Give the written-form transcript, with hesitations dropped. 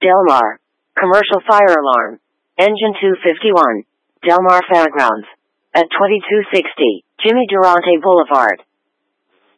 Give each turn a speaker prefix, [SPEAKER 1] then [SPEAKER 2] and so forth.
[SPEAKER 1] Del Mar. Commercial fire alarm. Engine 251. Del Mar Fairgrounds. At 2260 Jimmy Durante Boulevard.